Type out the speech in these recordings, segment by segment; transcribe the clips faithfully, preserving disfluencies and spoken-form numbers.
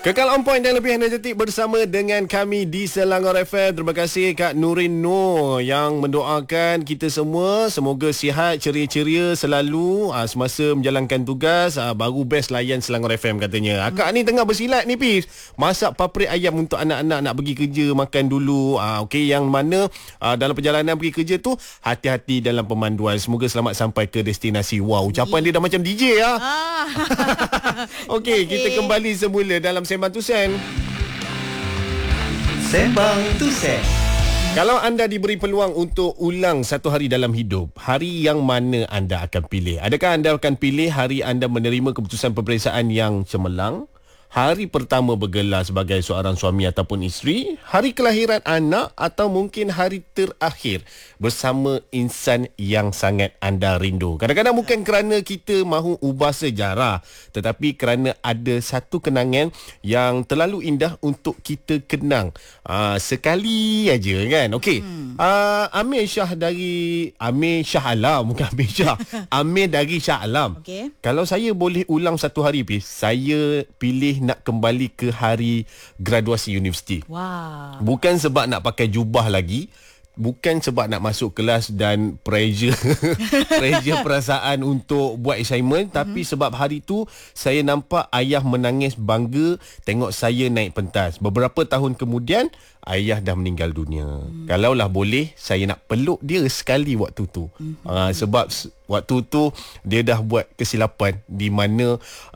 Kekal on point dan lebih energetik bersama dengan kami di Selangor F M. Terima kasih Kak Nurin Noor yang mendoakan kita semua semoga sihat, ceria-ceria selalu aa, semasa menjalankan tugas. Aa, baru best layan Selangor F M katanya. Akak ni tengah bersilat ni Pis. Masak paprik ayam untuk anak-anak nak pergi kerja makan dulu. Aa, Okey, yang mana aa, dalam perjalanan pergi kerja tu hati-hati dalam pemanduan. Semoga selamat sampai ke destinasi. Wow, ucapan dia dah macam D J ya. Ah. Okey, kita kembali semula dalam Sembang Tusen. Sembang Tusen. Kalau anda diberi peluang untuk ulang satu hari dalam hidup, hari yang mana anda akan pilih? Adakah anda akan pilih hari anda menerima keputusan peperiksaan yang cemerlang, hari pertama bergelar sebagai seorang suami ataupun isteri, hari kelahiran anak, atau mungkin hari terakhir bersama insan yang sangat anda rindu? Kadang-kadang bukan kerana kita mahu ubah sejarah, tetapi kerana ada satu kenangan yang terlalu indah untuk kita kenang aa, sekali aja kan. Okey, hmm. aa, Amir Shah dari Amir Shah Alam, bukan Amir Shah. Amir dari Shah Alam. Okay. Kalau saya boleh ulang satu hari, Pis, saya pilih nak kembali ke hari graduasi universiti. Wow. Bukan sebab nak pakai jubah lagi, bukan sebab nak masuk kelas dan pressure pressure perasaan untuk buat assignment, mm-hmm. tapi sebab hari tu saya nampak ayah menangis bangga tengok saya naik pentas. Beberapa tahun kemudian ayah dah meninggal dunia. Mm. Kalaulah boleh, saya nak peluk dia sekali waktu tu. Mm-hmm. Uh, sebab waktu tu dia dah buat kesilapan di mana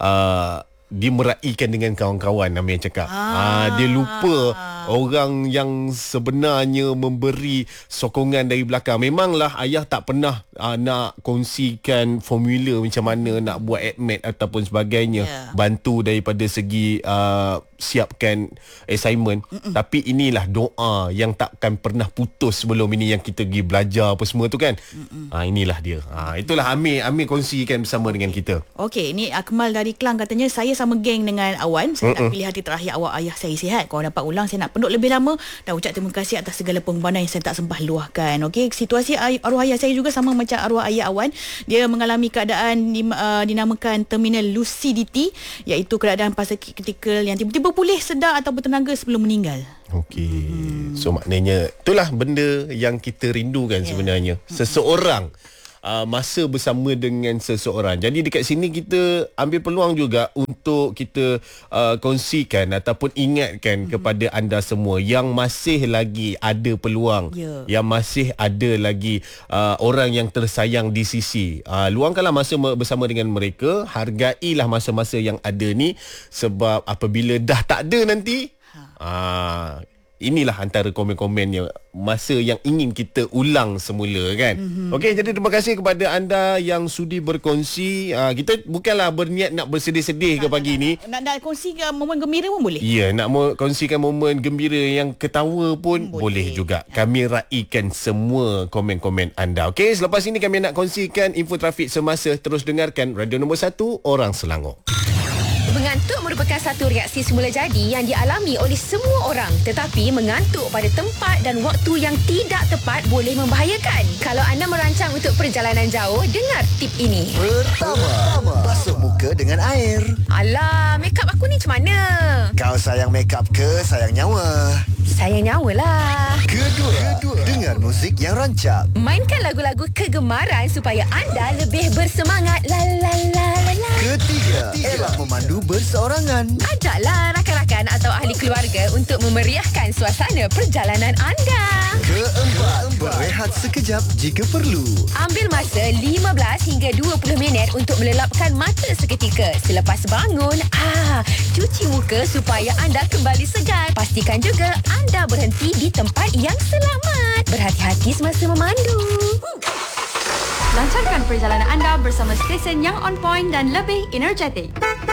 uh, dia meraihkan dengan kawan-kawan, Amir cakap. Ah. Ah, dia lupa orang yang sebenarnya memberi sokongan dari belakang. Memanglah ayah tak pernah ah, nak kongsikan formula macam mana nak buat admit ataupun sebagainya. Yeah. Bantu daripada segi ah, siapkan assignment. Mm-mm. Tapi inilah doa yang takkan pernah putus sebelum ini yang kita pergi belajar apa semua tu kan. Ah, inilah dia. Ah, itulah Amir, Amir kongsikan bersama dengan kita. Okey, ni Akmal dari Kelang katanya, saya sama geng dengan Awan. Saya Mm-mm. nak pilih hari terakhir awak ayah saya sihat. Kalau dapat ulang, saya nak penduk lebih lama dan ucap terima kasih atas segala pengorbanan yang saya tak sempat luahkan. Okey, situasi ay- arwah ayah saya juga sama macam arwah ayah Awan. Dia mengalami keadaan di, uh, dinamakan terminal lucidity, iaitu keadaan fase kritikal yang tiba-tiba pulih, sedar atau bertenaga sebelum meninggal. Okey. Hmm. So maknanya itulah benda yang kita rindukan, yeah. sebenarnya. Seseorang Uh, masa bersama dengan seseorang. Jadi dekat sini kita ambil peluang juga untuk kita uh, kongsikan ataupun ingatkan mm-hmm. kepada anda semua yang masih lagi ada peluang, yeah. yang masih ada lagi uh, orang yang tersayang di sisi. Uh, luangkanlah masa bersama dengan mereka, hargailah masa-masa yang ada ni, sebab apabila dah tak ada nanti, ha. uh, inilah antara komen-komennya, masa yang ingin kita ulang semula kan. Mm-hmm. Okey, jadi terima kasih kepada anda yang sudi berkongsi. Uh, kita bukanlah berniat nak bersedih-sedih ke pagi ni. Nak nak kongsikan momen gembira pun boleh. Ya, yeah, nak mo- kongsikan momen gembira yang ketawa pun boleh, boleh juga. Kami raikan semua komen-komen anda. Okey, selepas ini kami nak kongsikan info trafik semasa. Terus dengarkan Radio Nombor satu Orang Selangor. Mengantuk merupakan satu reaksi semula jadi yang dialami oleh semua orang. Tetapi mengantuk pada tempat dan waktu yang tidak tepat boleh membahayakan. Kalau anda merancang untuk perjalanan jauh, dengar tip ini. Pertama, basuh muka dengan air. Alah, makeup aku ni macam mana? Kau sayang makeup ke sayang nyawa? Sayang nyawa lah. Kedua, Kedua, dengar musik yang rancak. Mainkan lagu-lagu kegemaran supaya anda lebih bersemangat. La la la la la. Ketiga, Ketiga, elak memandu berseorangan. Ajaklah rakan-rakan atau ahli keluarga untuk memeriahkan suasana perjalanan anda. Keempat, berehat sekejap jika perlu. Ambil masa lima belas hingga dua puluh minit untuk melelapkan mata seketika. Selepas bangun, ah, cuci muka supaya anda kembali segar. Pastikan juga anda berhenti di tempat yang selamat. Berhati-hati semasa memandu. Lancarkan perjalanan anda bersama stesen yang on point dan lebih energetik.